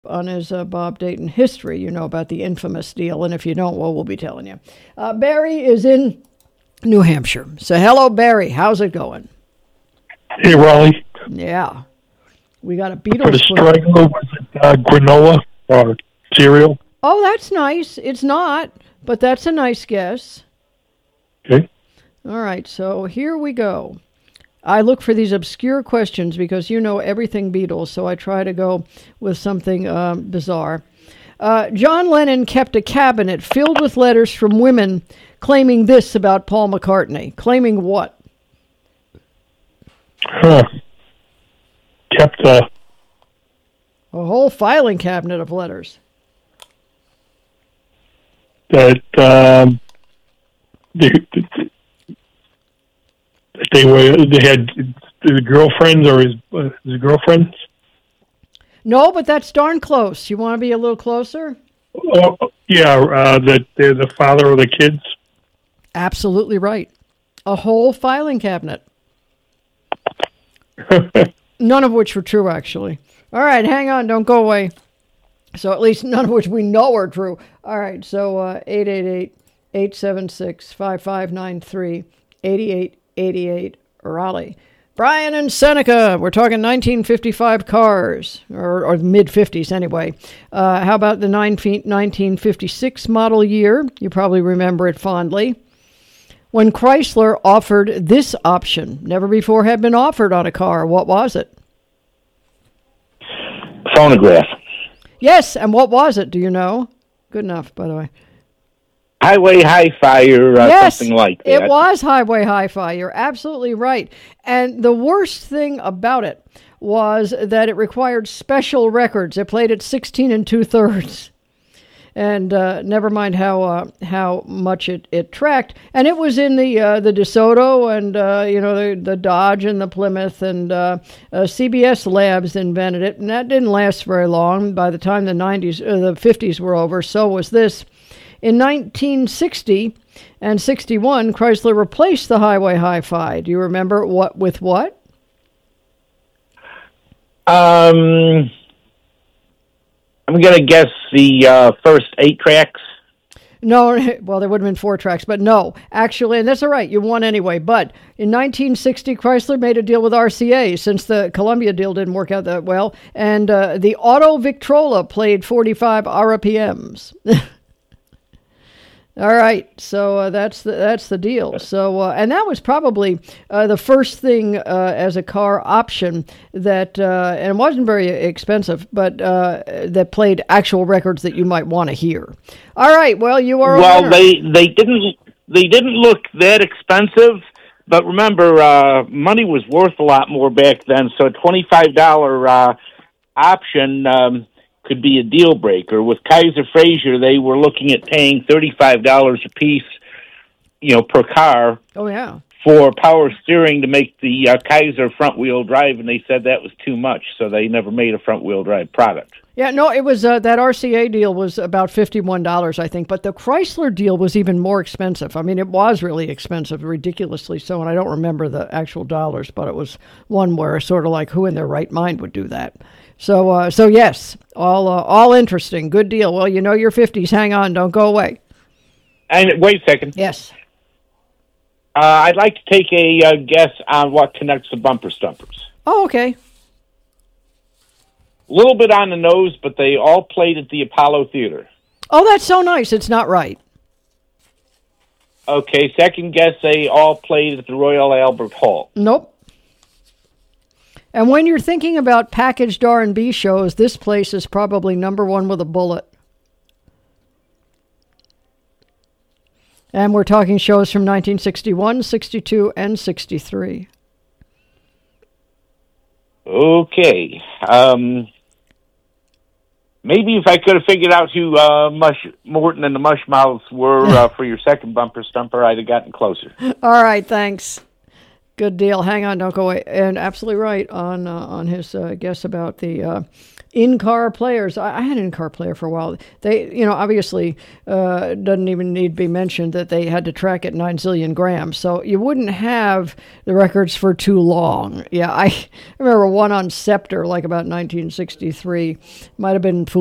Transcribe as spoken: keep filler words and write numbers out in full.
on his uh, Bob Dayton history, you know, about the infamous deal. And if you don't, well, we'll be telling you. Uh, Barry is in New Hampshire. So hello, Barry. How's it going? Hey, Raleigh. Yeah. We got a Beatles. For the Strangler, was it uh, granola or cereal? Oh, that's nice. It's not, but that's a nice guess. Okay. All right, so here we go. I look for these obscure questions because you know everything Beatles, so I try to go with something um, bizarre. Uh, John Lennon kept a cabinet filled with letters from women claiming this about Paul McCartney. Claiming what? Huh. Kept a... A whole filing cabinet of letters. That um, they, they were they had the girlfriends or his uh, his girlfriends. No, but that's darn close. You want to be a little closer? Oh, yeah, uh, that they're the father of the kids. Absolutely right. A whole filing cabinet. None of which were true, actually. All right, hang on, don't go away. So at least none of which we know are true. All right, so uh, eight eight eight, eight seven six, five five nine three, eight eight eight eight, Raleigh. Brian and Seneca, we're talking nineteen fifty-five cars, or, or mid-fifties anyway. Uh, how about the nineteen fifty-six model year? You probably remember it fondly. When Chrysler offered this option, never before had been offered on a car, what was it? Phonograph. Yes, and what was it? Do you know? Good enough, by the way. Highway Hi-Fi or uh, yes, something like that. It was Highway Hi-Fi. You're absolutely right. And the worst thing about it was that it required special records. It played at sixteen and two-thirds. And uh, never mind how uh, how much it, it tracked. And it was in the uh, the DeSoto and, uh, you know, the, the Dodge and the Plymouth. And uh, uh, C B S Labs invented it. And that didn't last very long. By the time the nineties, uh, the fifties were over, so was this. In nineteen sixty and sixty-one, Chrysler replaced the Highway Hi-Fi. Do you remember what with what? Um, I'm going to guess the uh, first eight tracks. No, well, there would have been four tracks, but no. Actually, and that's all right, you won anyway. But in nineteen sixty, Chrysler made a deal with R C A since the Columbia deal didn't work out that well. And uh, the Auto Victrola played forty-five R P Ms. All right, so uh, that's the that's the deal. So uh, and that was probably uh, the first thing uh, as a car option that uh, and it wasn't very expensive, but uh, that played actual records that you might want to hear. All right, well you are. Well, a winner. they they didn't they didn't look that expensive, but remember, uh, money was worth a lot more back then. So a twenty-five dollar uh, option. Um, could be a deal breaker. With Kaiser Fraser, they were looking at paying thirty-five dollars a piece, you know, per car. Oh, yeah. For power steering to make the uh, Kaiser front-wheel drive, and they said that was too much, so they never made a front-wheel drive product. Yeah, no, it was, uh, that R C A deal was about fifty-one dollars, I think, but the Chrysler deal was even more expensive. I mean, it was really expensive, ridiculously so, and I don't remember the actual dollars, but it was one where sort of like who in their right mind would do that. So, uh, so yes, all uh, all interesting. Good deal. Well, you know your fifties. Hang on. Don't go away. And wait a second. Yes. Uh, I'd like to take a uh, guess on what connects the bumper stumpers. Oh, okay. A little bit on the nose, but they all played at the Apollo Theater. Oh, that's so nice. It's not right. Okay, second guess, they all played at the Royal Albert Hall. Nope. And when you're thinking about packaged R and B shows, this place is probably number one with a bullet. And we're talking shows from nineteen sixty-one, sixty-two, and sixty-three. Okay. Um, maybe if I could have figured out who uh, Mush Morton and the Mushmouths were uh, for your second bumper stumper, I'd have gotten closer. All right, thanks. Good deal. Hang on, don't go away. And absolutely right on uh, on his uh, guess about the uh, in-car players. I, I had an in-car player for a while. They, you know, obviously uh, doesn't even need to be mentioned that they had to track it nine zillion grams. So you wouldn't have the records for too long. Yeah, I remember one on Scepter, like about nineteen sixty-three. Might have been